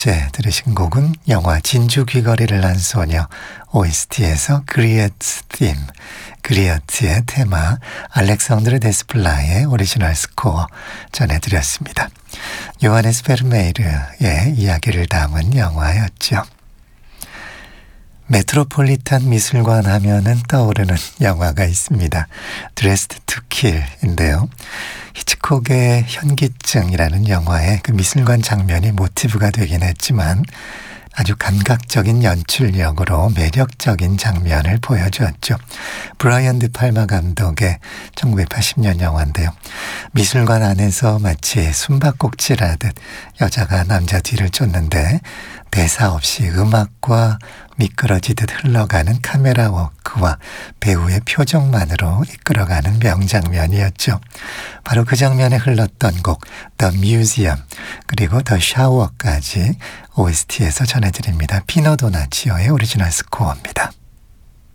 들으신 곡은 영화 진주 귀걸이를 한 소녀 OST에서 그리어트 팀, 그리어트의 테마 알렉산드르 데스플라의 오리지널 스코어 전해드렸습니다. 요하네스 베르메이르의 이야기를 담은 영화였죠. 메트로폴리탄 미술관 하면은 떠오르는 영화가 있습니다. 드레스드 투 킬인데요. 히치콕의 현기증이라는 영화의 그 미술관 장면이 모티브가 되긴 했지만 아주 감각적인 연출력으로 매력적인 장면을 보여주었죠. 브라이언 드 팔마 감독의 1980년 영화인데요. 미술관 안에서 마치 숨바꼭질하듯 여자가 남자 뒤를 쫓는데 대사 없이 음악과 미끄러지듯 흘러가는 카메라 워크와 배우의 표정만으로 이끌어가는 명장면이었죠. 바로 그 장면에 흘렀던 곡 The Museum 그리고 The Shower까지 OST에서 전해드립니다. 피노 도나치오의 오리지널 스코어입니다.